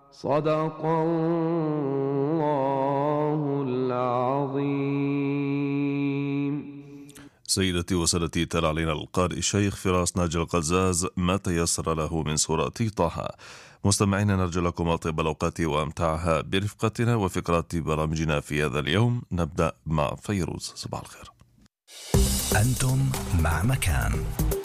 صدق الله العظيم. سيدتي وسادتي، تلا علينا القارئ الشيخ فراس ناجي القزاز ما تيسر له من سورة طه. مستمعينا، نرجو لكم أطيب الأوقات وأمتعها برفقتنا وفقرات برامجنا في هذا اليوم. نبدأ مع فيروز. صباح الخير. أنتم مع مكان